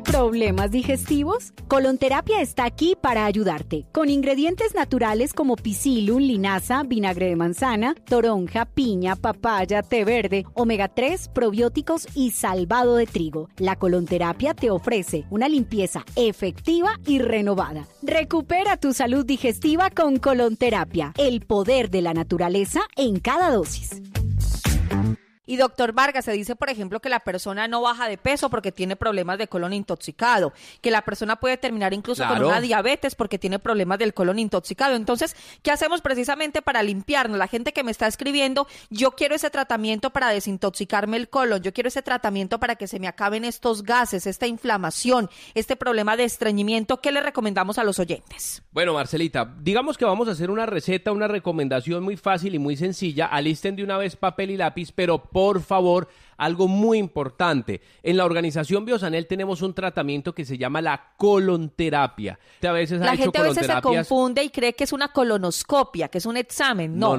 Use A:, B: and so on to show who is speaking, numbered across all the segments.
A: ¿Problemas digestivos? Colonterapia está aquí para ayudarte. Con ingredientes naturales como Psyllium, linaza, vinagre de manzana, toronja, piña, papaya, té verde, omega 3, probióticos y salvado de trigo. La colonterapia te ofrece una limpieza efectiva y renovada. Recupera tu salud digestiva con colonterapia. El poder de la naturaleza en cada dosis.
B: Y doctor Vargas, se dice, por ejemplo, que la persona no baja de peso porque tiene problemas de colon intoxicado, que la persona puede terminar incluso con una diabetes porque tiene problemas del colon intoxicado. Entonces, ¿qué hacemos precisamente para limpiarnos? La gente que me está escribiendo, yo quiero ese tratamiento para desintoxicarme el colon, yo quiero ese tratamiento para que se me acaben estos gases, esta inflamación, este problema de estreñimiento. ¿Qué le recomendamos a los oyentes?
C: Bueno, Marcelita, digamos que vamos a hacer una receta, una recomendación muy fácil y muy sencilla. Alisten de una vez papel y lápiz, pero por favor, algo muy importante. En la organización Biosanel tenemos un tratamiento que se llama la colonterapia.
B: La gente a veces se confunde y cree que es una colonoscopia, que es un examen. No.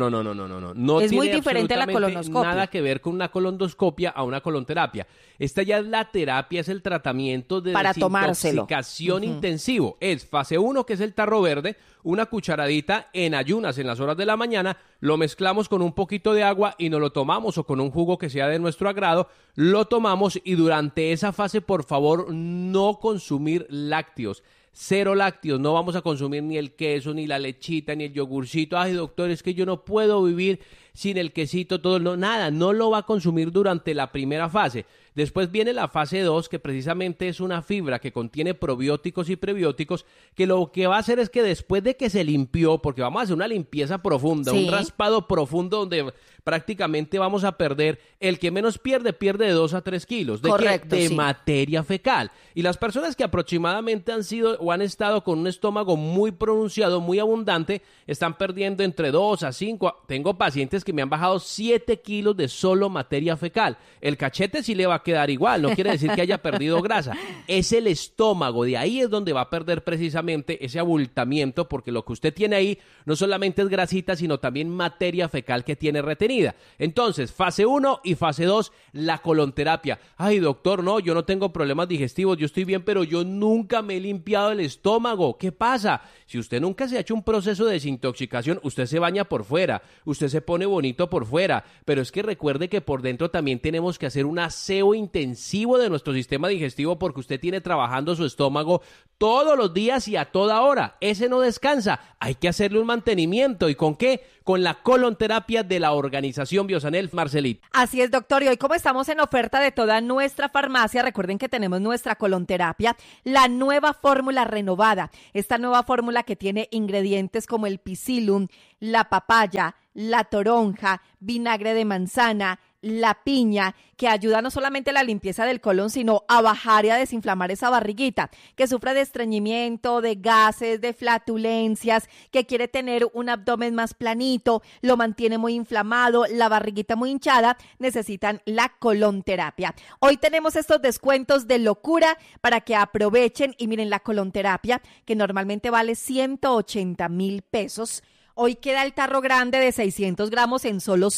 C: No
B: es muy diferente a la colonoscopia.
C: Nada que ver con una colondoscopia a una colonterapia. Esta ya es la terapia, es el tratamiento de desintoxicación intensivo. Es fase 1, que es el tarro verde, una cucharadita en ayunas en las horas de la mañana, lo mezclamos con un poquito de agua y nos lo tomamos, o con un jugo que sea de nuestro agrado, lo tomamos, y durante esa fase, por favor, no consumir lácteos. 0 lácteos, no vamos a consumir ni el queso, ni la lechita, ni el yogurcito. Ay, doctor, es que yo no puedo vivir sin el quesito, nada, no lo va a consumir durante la primera fase. Después viene la fase 2, que precisamente es una fibra que contiene probióticos y prebióticos, que lo que va a hacer es que después de que se limpió, porque vamos a hacer una limpieza profunda, un raspado profundo donde prácticamente vamos a perder, el que menos pierde de 2 a 3 kilos de materia fecal. Y las personas que aproximadamente han sido o han estado con un estómago muy pronunciado, muy abundante, están perdiendo entre 2 a 5. Tengo pacientes que me han bajado 7 kilos de solo materia fecal. El cachete sí le va a quedar igual, no quiere decir que haya perdido grasa. Es el estómago, de ahí es donde va a perder precisamente ese abultamiento, porque lo que usted tiene ahí no solamente es grasita, sino también materia fecal que tiene retenida. Entonces, fase 1 y fase 2, la colonterapia. Ay, doctor, no, yo no tengo problemas digestivos, yo estoy bien, pero yo nunca me he limpiado el estómago. ¿Qué pasa? Si usted nunca se ha hecho un proceso de desintoxicación, usted se baña por fuera, usted se pone bonito por fuera, pero es que recuerde que por dentro también tenemos que hacer un aseo intensivo de nuestro sistema digestivo, porque usted tiene trabajando su estómago todos los días y a toda hora. Ese no descansa, hay que hacerle un mantenimiento. ¿Y con qué? Con la colonterapia de la organización Biosanel, Marcelita.
B: Así es, doctor, y hoy, como estamos en oferta de toda nuestra farmacia, recuerden que tenemos nuestra colonterapia, la nueva fórmula renovada. Esta nueva fórmula que tiene ingredientes como el Psyllium, la papaya, la toronja, vinagre de manzana, la piña, que ayuda no solamente a la limpieza del colon, sino a bajar y a desinflamar esa barriguita, que sufre de estreñimiento, de gases, de flatulencias, que quiere tener un abdomen más planito, lo mantiene muy inflamado, la barriguita muy hinchada, necesitan la colonterapia. Hoy tenemos estos descuentos de locura para que aprovechen, y miren, la colonterapia, que normalmente vale 180,000 pesos, hoy queda el tarro grande de 600 gramos en solo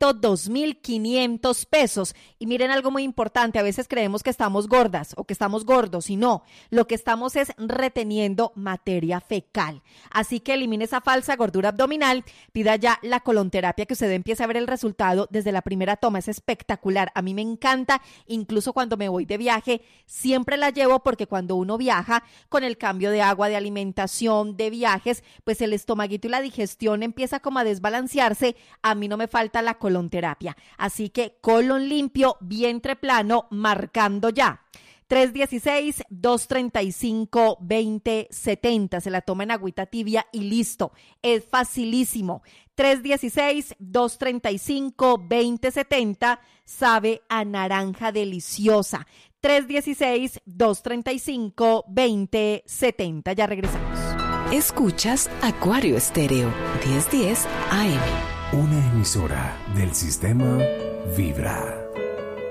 B: 102,500 pesos. Y miren algo muy importante, a veces creemos que estamos gordas o que estamos gordos, y no, lo que estamos es reteniendo materia fecal. Así que elimine esa falsa gordura abdominal, pida ya la colonterapia, que usted empiece a ver el resultado desde la primera toma. Es espectacular, a mí me encanta, incluso cuando me voy de viaje, siempre la llevo, porque cuando uno viaja con el cambio de agua, de alimentación, de viajes, pues el estomaguito y la digestión empieza como a desbalancearse. A mí no me falta la colonterapia, así que colon limpio, vientre plano, marcando ya. 316-235-2070, se la toma en agüita tibia y listo, es facilísimo. 316-235-2070, sabe a naranja deliciosa. 316-235-2070, ya regresamos.
D: Escuchas Acuario Estéreo, 1010 AM.
E: Una emisora del sistema Vibra.